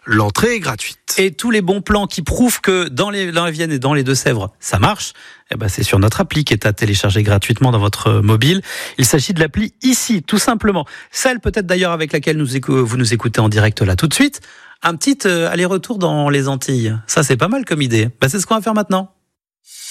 l'entrée est gratuite. Et tous les bons plans qui prouvent que dans la Vienne et dans les Deux-Sèvres, ça marche, c'est sur notre appli qui est à télécharger gratuitement dans votre mobile. Il s'agit de l'appli Ici, tout simplement. Celle peut-être d'ailleurs avec laquelle vous nous écoutez en direct là tout de suite. Un petit aller-retour dans les Antilles. Ça, c'est pas mal comme idée. C'est ce qu'on va faire maintenant.